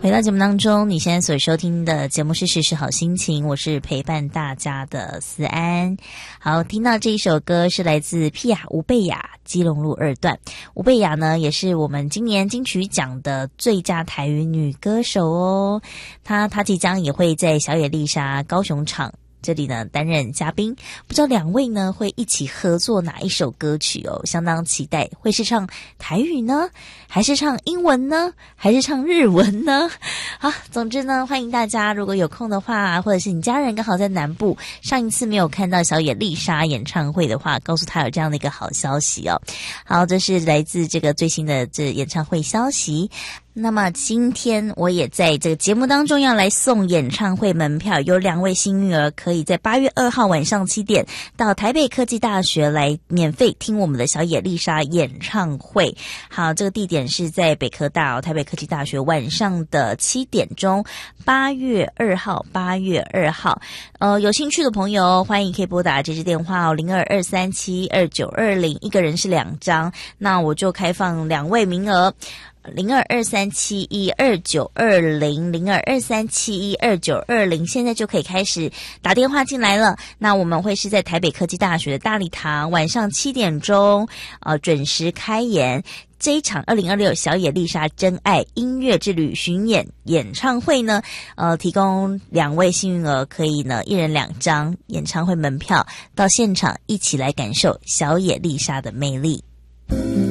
回到节目当中，你现在所收听的节目是时时好心情，我是陪伴大家的思安。好，听到这一首歌是来自皮雅吴贝雅，基隆路2段。吴贝雅呢，也是我们今年金曲奖的最佳台语女歌手哦。她即将也会在小野丽莎高雄场这里呢担任嘉宾，不知道两位呢会一起合作哪一首歌曲哦，相当期待。会是唱台语呢，还是唱英文呢，还是唱日文呢？好，总之呢，欢迎大家如果有空的话，或者是你家人刚好在南部，上一次没有看到小野丽莎演唱会的话，告诉他有这样的一个好消息哦。好，这是来自这个最新的这演唱会消息。那么今天我也在这个节目当中要来送演唱会门票，有2位幸运儿可以在8月2号晚上7点到台北科技大学来免费听我们的小野丽莎演唱会。好，这个地点是在北科大台北科技大学晚上的7点钟，8月2号。有兴趣的朋友欢迎可以拨打这支电话哦，0223729220，一个人是2张，那我就开放2位名额。0223712920，0223712920，现在就可以开始打电话进来了。那我们会是在台北科技大学的大礼堂，晚上7点钟，准时开演。这一场2026小野丽莎真爱音乐之旅巡演演唱会呢，提供2位幸运儿可以呢，一人2张演唱会门票，到现场一起来感受小野丽莎的魅力。